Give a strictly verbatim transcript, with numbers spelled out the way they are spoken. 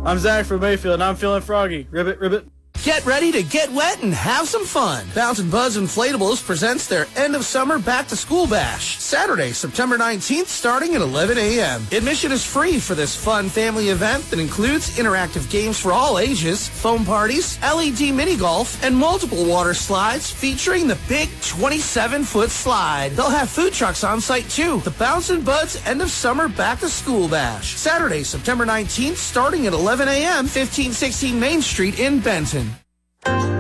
I'm Zach from Mayfield, and I'm feeling froggy. Ribbit, ribbit. Get ready to get wet and have some fun. Bounce and Buzz Inflatables presents their end of summer back to school bash. Saturday, September nineteenth, starting at eleven a.m. Admission is free for this fun family event that includes interactive games for all ages, foam parties, L E D mini golf, and multiple water slides featuring the big twenty-seven foot slide. They'll have food trucks on site too. The Bounce and Buzz end of summer back to school bash. Saturday, September nineteenth, starting at eleven a.m., fifteen sixteen Main Street in Benton.